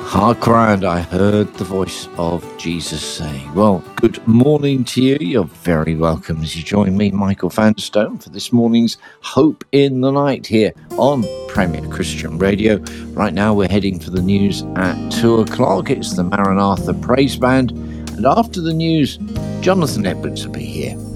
Hark round, I heard the voice of Jesus saying. Well, good morning to you. You're very welcome as you join me, Michael Vanderstone, for this morning's Hope in the Night here on Premier Christian Radio. Right now we're heading for the news at 2 o'clock. It's the Maranatha Praise Band. And after the news, Jonathan Edwards will be here